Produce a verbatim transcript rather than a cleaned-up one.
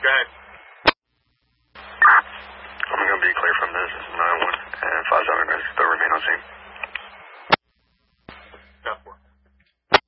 Go ahead. I'm going to be clear from this. This is nine one and five seven is still remain on scene.